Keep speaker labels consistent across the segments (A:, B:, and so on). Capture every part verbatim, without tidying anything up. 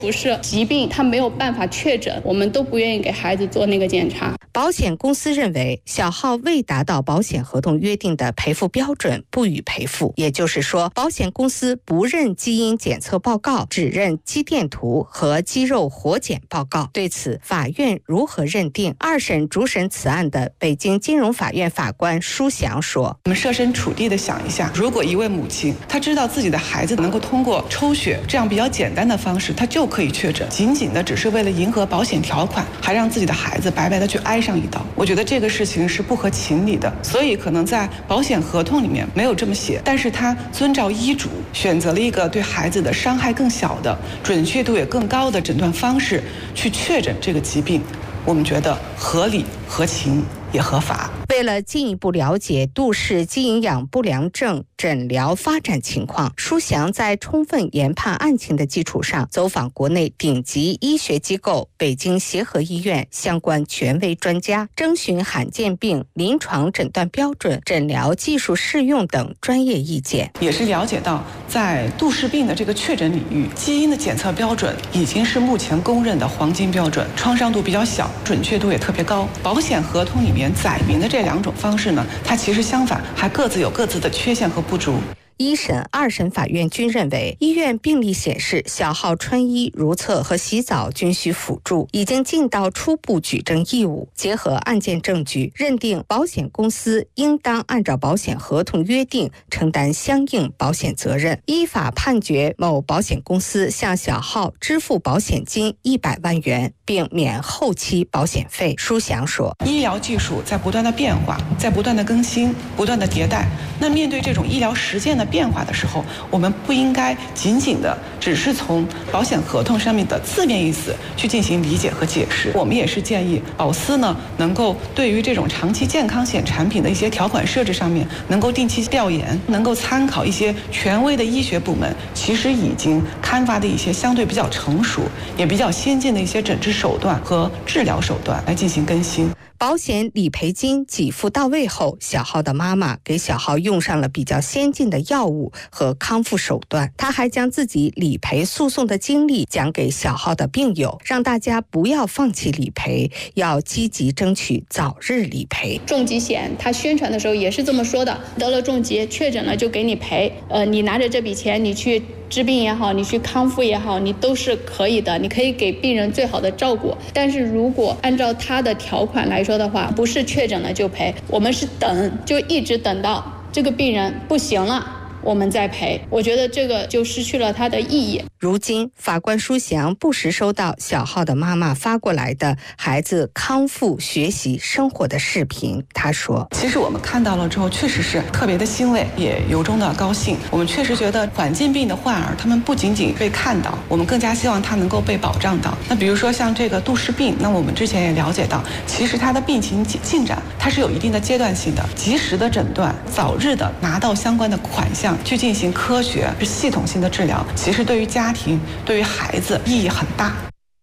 A: 不是疾病，他没有办法确诊，我们都不愿意给孩子做那个检查。
B: 保险公司认为小浩未达到保险合同约定的赔付标准，不予赔付。也就是说，保险公司不认基因检测报告，只认肌电图和肌肉活检报告。对此，法院如何认定？二审主审此案的北京金融法院法官舒祥说：“
C: 我们设身处地的想一下，如果一位母亲她知道自己的孩子能够通过抽血这样比较简单的方式，她就可以确诊，仅仅的只是为了迎合保险条款，还让自己的孩子白白的去挨上一刀，我觉得这个事情是不合情理的。所以可能在保险合同里面没有这么写，但是他遵照医嘱选择了一个对孩子的伤害更小的、准确度也更高的诊断方式去确诊这个疾病，我们觉得合理、合情也合法。”
B: 为了进一步了解杜氏肌营养不良症诊疗发展情况，舒祥在充分研判案情的基础上，走访国内顶级医学机构北京协和医院相关权威专家，征询罕见病临床诊断标准、诊疗技术适用等专业意见。
C: 也是了解到，在杜氏病的这个确诊领域，基因的检测标准已经是目前公认的黄金标准，创伤度比较小，准确度也特别高。保险合同里面载明的这两种方式呢，它其实相反，还各自有各自的缺陷和不足。
B: 一审、二审法院均认为，医院病历显示小浩穿衣、如厕和洗澡均需辅助，已经尽到初步举证义务。结合案件证据，认定保险公司应当按照保险合同约定承担相应保险责任，依法判决某保险公司向小浩支付保险金一百万元，并免后期保险费。舒祥说：“
C: 医疗技术在不断的变化，在不断的更新，不断的迭代。那面对这种医疗实践的变化的时候，我们不应该仅仅的只是从保险合同上面的字面意思去进行理解和解释。我们也是建议保司呢，能够对于这种长期健康险产品的一些条款设置上面，能够定期调研，能够参考一些权威的医学部门其实已经刊发的一些相对比较成熟也比较先进的一些诊治手段和治疗手段来进行更新。”
B: 保险理赔金给付到位后，小浩的妈妈给小浩用上了比较先进的药物和康复手段。她还将自己理赔诉讼的经历讲给小浩的病友，让大家不要放弃理赔，要积极争取早日理赔。
A: 重疾险他宣传的时候也是这么说的，得了重疾确诊了就给你赔，呃，你拿着这笔钱你去治病也好，你去康复也好，你都是可以的，你可以给病人最好的照顾。但是如果按照他的条款来说的话，不是确诊了就赔，我们是等，就一直等到这个病人不行了我们再赔，我觉得这个就失去了它的意义。
B: 如今，法官舒祥不时收到小浩的妈妈发过来的孩子康复、学习、生活的视频。他说：“
C: 其实我们看到了之后，确实是特别的欣慰，也由衷的高兴。我们确实觉得罕见病的患儿，他们不仅仅被看到，我们更加希望他能够被保障到。那比如说像这个杜氏病，那我们之前也了解到，其实他的病情进展，它是有一定的阶段性的，及时的诊断，早日的拿到相关的款项，去进行科学、系统性的治疗，其实对于家庭、对于孩子意义很大。”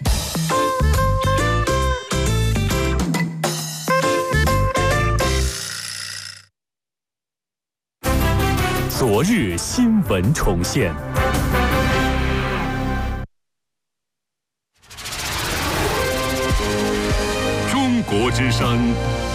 D: 昨日新闻重现。中国之声